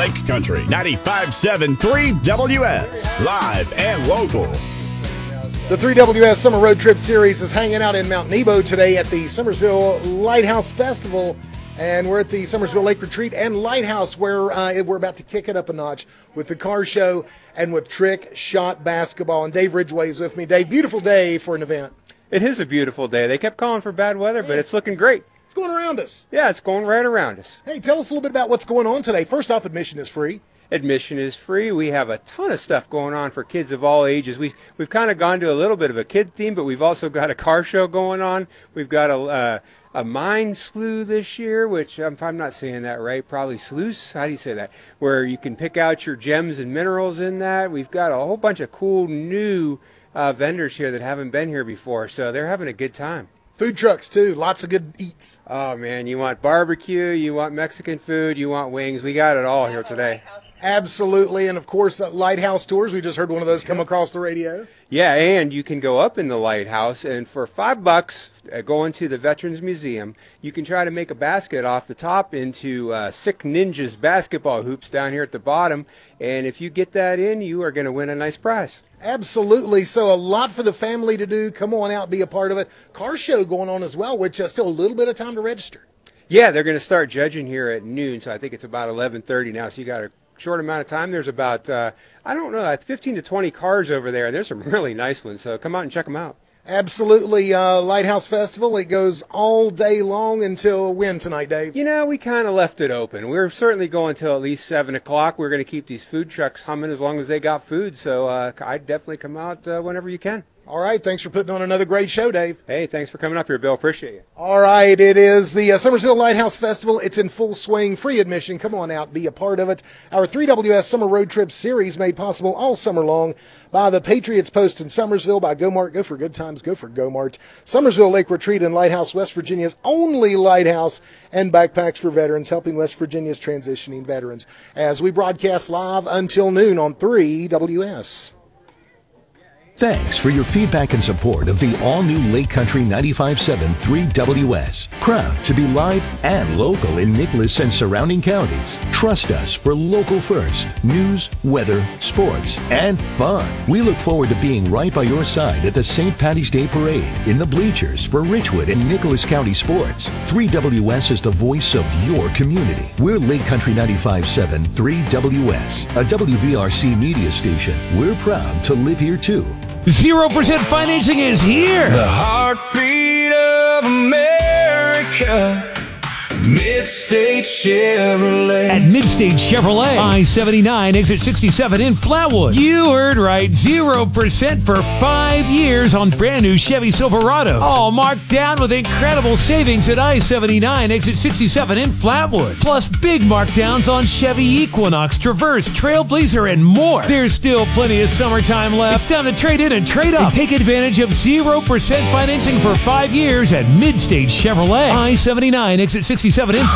Lake Country 95.7 3WS, live and local. The 3WS Summer Road Trip Series is hanging out in Mount Nebo today at the Summersville Lighthouse Festival. And we're at the Summersville Lake Retreat and Lighthouse, where we're about to kick it up a notch with the car show and with trick shot basketball. And Dave Ridgway is with me. Dave, beautiful day for an event. It is a beautiful day. They kept calling for bad weather, but it's looking great. It's going around us. Yeah, it's going right around us. Hey, tell us a little bit about what's going on today. First off, admission is free. Admission is free. We have a ton of stuff going on for kids of all ages. We've kind of gone to a little bit of a kid theme, but we've also got a car show going on. We've got a mine slew this year, which if I'm not saying that right, probably sluice. How do you say that? Where you can pick out your gems and minerals in that. We've got a whole bunch of cool new vendors here that haven't been here before, so they're having a good time. Food trucks, too. Lots of good eats. Oh, man, you want barbecue, you want Mexican food, you want wings. We got it all here today. Absolutely. And, of course, lighthouse tours. We just heard one of those come across the radio. Yeah, and you can go up in the lighthouse, and for $5 going to the Veterans Museum, you can try to make a basket off the top into Sick Ninjas basketball hoops down here at the bottom. And if you get that in, you are going to win a nice prize. Absolutely. So a lot for the family to do. Come on out, be a part of it. Car show going on as well, which still a little bit of time to register. Yeah, they're going to start judging here at noon, so I think it's about 11:30 now, so you got a short amount of time. There's about, 15 to 20 cars over there, and there's some really nice ones, so come out and check them out. Absolutely. Lighthouse Festival, it goes all day long until when tonight, Dave? You know, we kind of left it open. We're certainly going till at least 7 o'clock. We're going to keep these food trucks humming as long as they got food, so I'd definitely come out whenever you can. All right, thanks for putting on another great show, Dave. Hey, thanks for coming up here, Bill. Appreciate you. All right, it is the Summersville Lighthouse Festival. It's in full swing, free admission. Come on out, be a part of it. Our 3WS Summer Road Trip Series made possible all summer long by the Patriots Post in Summersville, by Go-Mart. Go for good times, go for Go-Mart. Summersville Lake Retreat and Lighthouse, West Virginia's only lighthouse, and Backpacks for Veterans, helping West Virginia's transitioning veterans. As we broadcast live until noon on 3WS. Thanks for your feedback and support of the all-new Lake Country 95.7 3WS. Proud to be live and local in Nicholas and surrounding counties. Trust us for local first news, weather, sports, and fun. We look forward to being right by your side at the St. Patty's Day Parade, in the bleachers for Richwood and Nicholas County sports. 3WS is the voice of your community. We're Lake Country 95.7 3WS, a WVRC media station. We're proud to live here too. 0% financing is here. The heartbeat of America. Midstate Chevrolet. At Midstate Chevrolet, I-79, exit 67 in Flatwood. You heard right, 0% for 5 years on brand new Chevy Silverados. All marked down with incredible savings at I-79, exit 67 in Flatwood. Plus big markdowns on Chevy Equinox, Traverse, Trailblazer, and more. There's still plenty of summertime left. It's time to trade in and trade up. And take advantage of 0% financing for 5 years at Midstate Chevrolet. I-79, exit 67 in